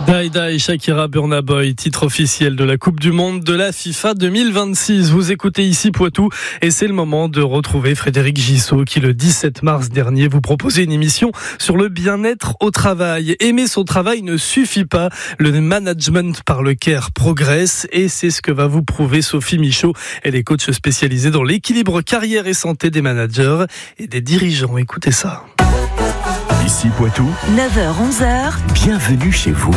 Die Die, Shakira, Burna Boy, titre officiel de la Coupe du Monde de la FIFA 2026. Vous écoutez ici Poitou et c'est le moment de retrouver Frédéric Gissot qui le 17 mars dernier vous proposait une émission sur le bien-être au travail. Aimer son travail ne suffit pas. Le management par le care progresse et c'est ce que va vous prouver Sophie Michaud. Elle est coach spécialisée dans l'équilibre carrière et santé des managers et des dirigeants. Écoutez ça. Ici Poitou, 9h-11h, bienvenue chez vous.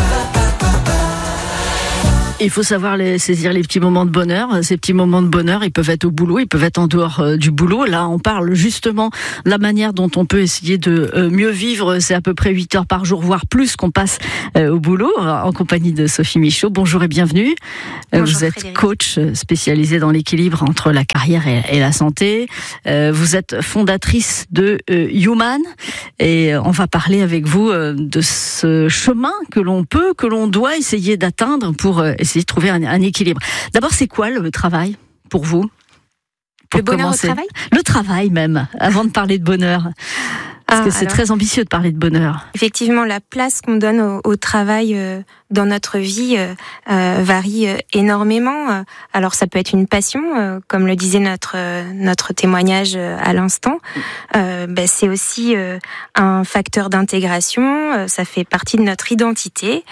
Il faut savoir saisir les petits moments de bonheur. Ces petits moments de bonheur, ils peuvent être au boulot, ils peuvent être en dehors du boulot. Là, on parle justement de la manière dont on peut essayer de mieux vivre. C'est à peu près 8 heures par jour, voire plus, qu'on passe au boulot, en compagnie de Sophie Michaud. Bonjour et bienvenue. Bonjour, vous êtes Frédéric. coach spécialisé dans l'équilibre entre la carrière et la santé. Vous êtes fondatrice de Human et on va parler avec vous de ce chemin que l'on doit essayer d'atteindre pour essayer de trouver un équilibre. D'abord, c'est quoi le travail pour vous ? Le bonheur au travail ? Le travail même, avant de parler de bonheur. Parce que c'est très ambitieux de parler de bonheur. Effectivement, la place qu'on donne au travail dans notre vie varie énormément. Alors ça peut être une passion, comme le disait notre témoignage à l'instant. C'est aussi un facteur d'intégration. Ça fait partie de notre identité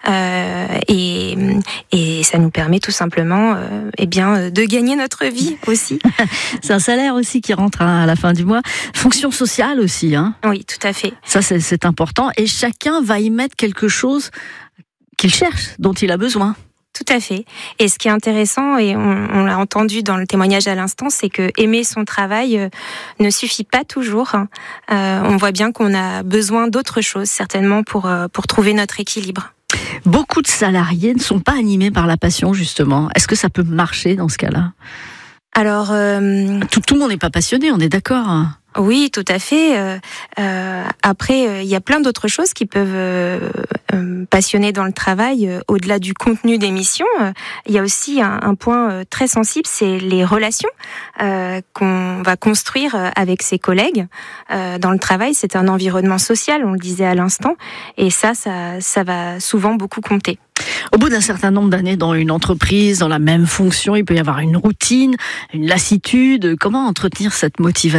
et ça nous permet tout simplement de gagner notre vie aussi. C'est un salaire aussi qui rentre à la fin du mois. Fonction sociale aussi, hein. Oui, tout à fait. Ça, c'est important. Et chacun va y mettre quelque chose qu'il cherche, dont il a besoin. Tout à fait. Et ce qui est intéressant, et on l'a entendu dans le témoignage à l'instant, c'est que aimer son travail ne suffit pas toujours. On voit bien qu'on a besoin d'autre chose, certainement, pour trouver notre équilibre. Beaucoup de salariés ne sont pas animés par la passion, justement. Est-ce que ça peut marcher dans ce cas-là ? Alors, tout le monde n'est pas passionné, on est d'accord ? Oui, tout à fait. Après, il y a plein d'autres choses qui peuvent passionner dans le travail. Au-delà du contenu des missions, il y a aussi un point très sensible, c'est les relations qu'on va construire avec ses collègues. Dans le travail, c'est un environnement social, on le disait à l'instant, et ça va souvent beaucoup compter. Au bout d'un certain nombre d'années dans une entreprise, dans la même fonction, il peut y avoir une routine, une lassitude. Comment entretenir cette motivation ?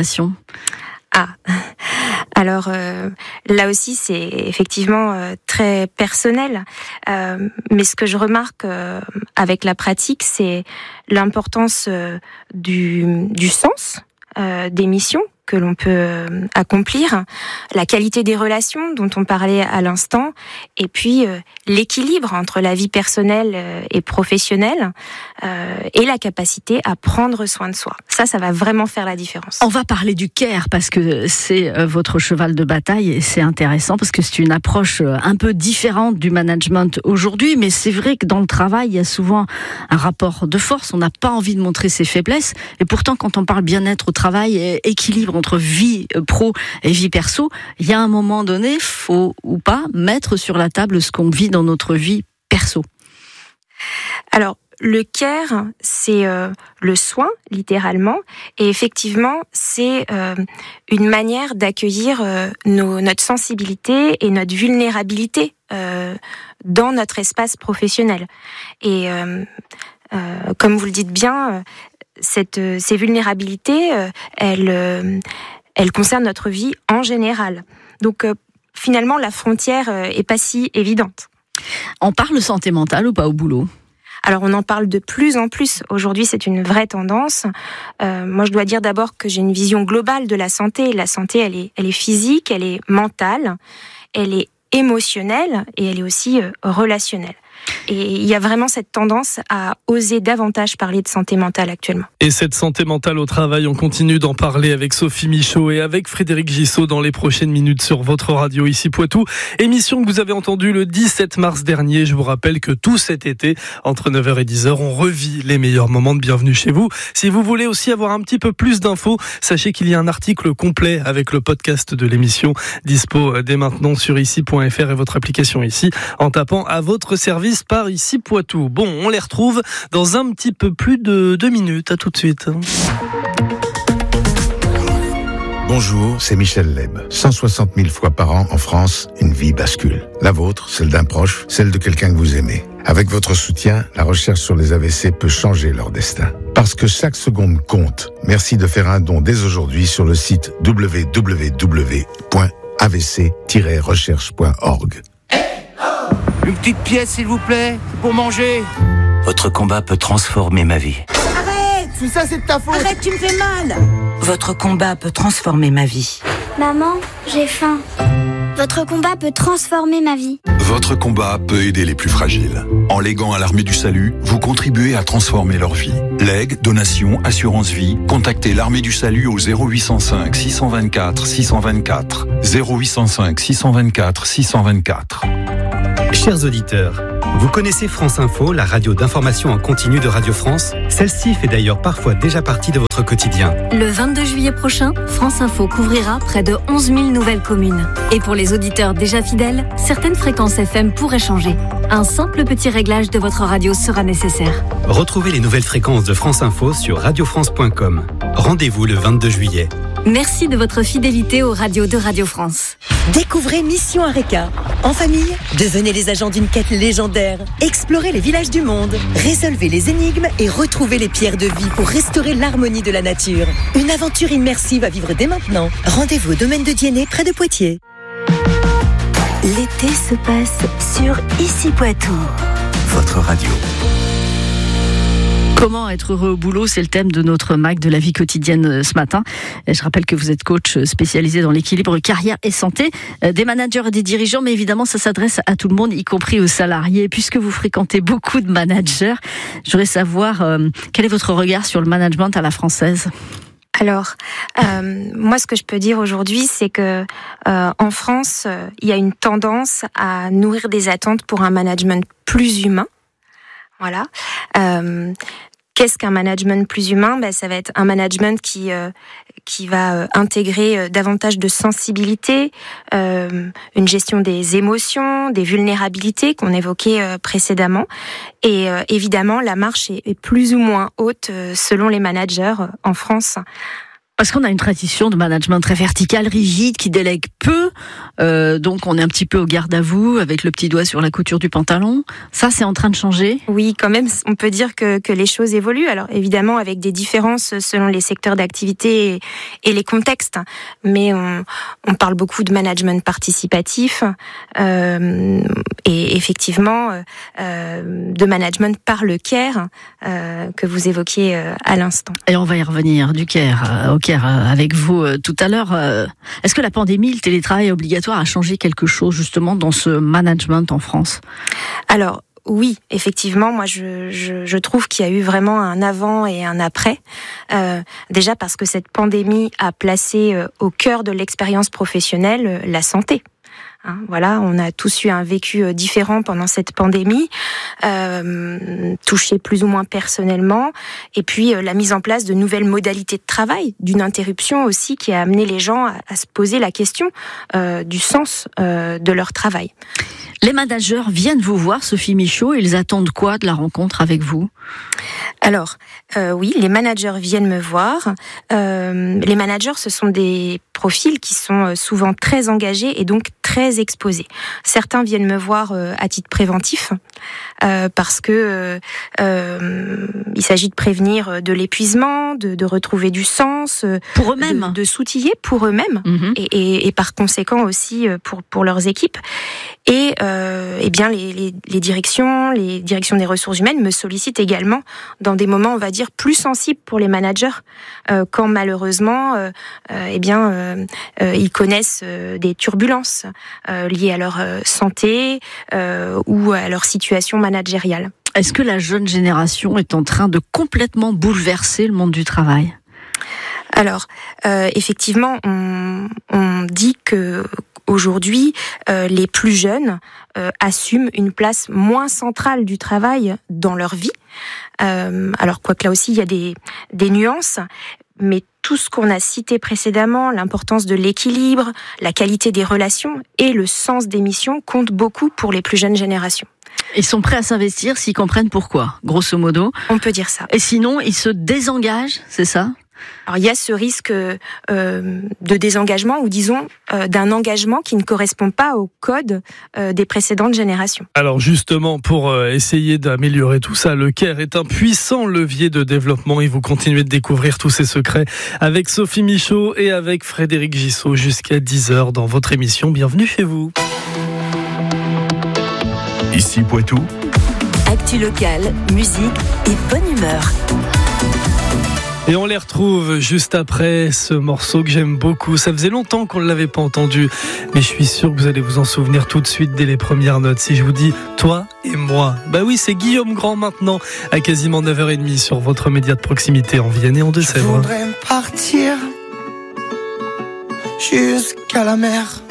Alors là aussi c'est effectivement très personnel, mais ce que je remarque avec la pratique, c'est l'importance du sens des missions que l'on peut accomplir, la qualité des relations dont on parlait à l'instant, et puis l'équilibre entre la vie personnelle et professionnelle, et la capacité à prendre soin de soi. Ça va vraiment faire la différence. On va parler du care parce que c'est votre cheval de bataille et c'est intéressant parce que c'est une approche un peu différente du management aujourd'hui, mais c'est vrai que dans le travail, il y a souvent un rapport de force, on n'a pas envie de montrer ses faiblesses, et pourtant quand on parle bien-être au travail et équilibre entre vie pro et vie perso, il y a un moment donné, faut ou pas mettre sur la table ce qu'on vit dans notre vie perso. Alors, le care, c'est le soin, littéralement, et effectivement, c'est une manière d'accueillir notre sensibilité et notre vulnérabilité dans notre espace professionnel. Et comme vous le dites bien, ces vulnérabilités, elles concernent notre vie en général. Donc, finalement, la frontière est pas si évidente. On parle santé mentale ou pas au boulot ? Alors, on en parle de plus en plus. Aujourd'hui, c'est une vraie tendance. Moi, je dois dire d'abord que j'ai une vision globale de la santé. La santé, elle est physique, elle est mentale, elle est émotionnelle et elle est aussi relationnelle. Et il y a vraiment cette tendance à oser davantage parler de santé mentale actuellement. Et cette santé mentale au travail, on continue d'en parler avec Sophie Michaud et avec Frédéric Gissot dans les prochaines minutes sur votre radio ici Poitou. Émission que vous avez entendue le 17 mars dernier. Je vous rappelle que tout cet été, entre 9h et 10h, on revit les meilleurs moments de Bienvenue chez vous. Si vous voulez aussi avoir un petit peu plus d'infos, sachez qu'il y a un article complet avec le podcast de l'émission dispo dès maintenant sur ici.fr et votre application ici en tapant à votre service par ici Poitou. Bon, on les retrouve dans un petit peu plus de 2 minutes. À tout de suite. Bonjour, c'est Michel Leb. 160 000 fois par an en France, une vie bascule. La vôtre, celle d'un proche, celle de quelqu'un que vous aimez. Avec votre soutien, la recherche sur les AVC peut changer leur destin. Parce que chaque seconde compte. Merci de faire un don dès aujourd'hui sur le site www.avc-recherche.org. Une petite pièce, s'il vous plaît, pour manger. Votre combat peut transformer ma vie. Arrête! Tout ça, c'est de ta faute! Arrête, tu me fais mal! Votre combat peut transformer ma vie. Maman, j'ai faim. Votre combat peut transformer ma vie. Votre combat peut aider les plus fragiles. En léguant à l'Armée du Salut, vous contribuez à transformer leur vie. Legs, donations, assurance vie, contactez l'Armée du Salut au 0805 624 624. 0805 624 624. Chers auditeurs, vous connaissez France Info, la radio d'information en continu de Radio France? Celle-ci fait d'ailleurs parfois déjà partie de votre quotidien. Le 22 juillet prochain, France Info couvrira près de 11 000 nouvelles communes. Et pour les auditeurs déjà fidèles, certaines fréquences FM pourraient changer. Un simple petit réglage de votre radio sera nécessaire. Retrouvez les nouvelles fréquences de France Info sur radiofrance.com. Rendez-vous le 22 juillet. Merci de votre fidélité aux radios de Radio France. Découvrez Mission Areka. En famille, devenez les agents d'une quête légendaire. Explorez les villages du monde. Résolvez les énigmes et retrouvez les pierres de vie pour restaurer l'harmonie de la nature. Une aventure immersive à vivre dès maintenant. Rendez-vous au domaine de Diennet, près de Poitiers. L'été se passe sur Ici Poitou. Votre radio. Comment être heureux au boulot, c'est le thème de notre MAC de la vie quotidienne ce matin. Et je rappelle que vous êtes coach spécialisé dans l'équilibre carrière et santé des managers et des dirigeants, mais évidemment ça s'adresse à tout le monde, y compris aux salariés. Puisque vous fréquentez beaucoup de managers, je voudrais savoir quel est votre regard sur le management à la française. Alors, moi, ce que je peux dire aujourd'hui, c'est que en France, il y a une tendance à nourrir des attentes pour un management plus humain. Voilà. Qu'est-ce qu'un management plus humain ? Ça va être un management qui va intégrer davantage de sensibilité, une gestion des émotions, des vulnérabilités qu'on évoquait précédemment. Et évidemment, la marche est plus ou moins haute selon les managers en France. Parce qu'on a une tradition de management très vertical, rigide, qui délègue peu. Donc on est un petit peu au garde à vous, avec le petit doigt sur la couture du pantalon. Ça, c'est en train de changer ? Oui, quand même, on peut dire que les choses évoluent. Alors évidemment, avec des différences selon les secteurs d'activité et les contextes. Mais on parle beaucoup de management participatif et effectivement de management par le care que vous évoquiez à l'instant. Et on va y revenir, du care au care avec vous tout à l'heure. Est-ce que la pandémie, le télétravail obligatoire a changé quelque chose justement dans ce management en France ? Alors, oui, effectivement, moi je trouve qu'il y a eu vraiment un avant et un après. Déjà parce que cette pandémie a placé au cœur de l'expérience professionnelle la santé. Voilà, on a tous eu un vécu différent pendant cette pandémie, touché plus ou moins personnellement, et puis la mise en place de nouvelles modalités de travail, d'une interruption aussi qui a amené les gens à se poser la question du sens de leur travail. Les managers viennent vous voir, Sophie Michaud, ils attendent quoi de la rencontre avec vous ? Alors, oui, les managers viennent me voir. Les managers, ce sont des profils qui sont souvent très engagés et donc très exposés. Certains viennent me voir à titre préventif parce que il s'agit de prévenir de l'épuisement, de retrouver du sens, pour eux-mêmes, de s'outiller pour eux-mêmes et par conséquent aussi pour leurs équipes. Et bien les directions des ressources humaines me sollicitent également dans des moments, on va dire, plus sensibles pour les managers, quand malheureusement, ils connaissent des turbulences liées à leur santé ou à leur situation managériale. Est-ce que la jeune génération est en train de complètement bouleverser le monde du travail ? Alors, effectivement, on dit que aujourd'hui, les plus jeunes assument une place moins centrale du travail dans leur vie. Alors, quoique là aussi, il y a des nuances, mais tout ce qu'on a cité précédemment, l'importance de l'équilibre, la qualité des relations et le sens des missions comptent beaucoup pour les plus jeunes générations. Ils sont prêts à s'investir s'ils comprennent pourquoi, grosso modo. On peut dire ça. Et sinon, ils se désengagent, c'est ça ? Alors il y a ce risque de désengagement ou disons d'un engagement qui ne correspond pas au code des précédentes générations. Alors justement, pour essayer d'améliorer tout ça, le CARE est un puissant levier de développement et vous continuez de découvrir tous ses secrets avec Sophie Michaud et avec Frédéric Gissot jusqu'à 10h dans votre émission. Bienvenue chez vous. Ici Poitou. Actu locale, musique et bonne humeur. Et on les retrouve juste après ce morceau que j'aime beaucoup. Ça faisait longtemps qu'on ne l'avait pas entendu, mais je suis sûr que vous allez vous en souvenir tout de suite dès les premières notes. Si je vous dis « Toi et moi », bah oui, c'est Guillaume Grand maintenant, à quasiment 9h30 sur votre média de proximité en Vienne et en Deux-Sèvres. Je voudrais partir jusqu'à la mer.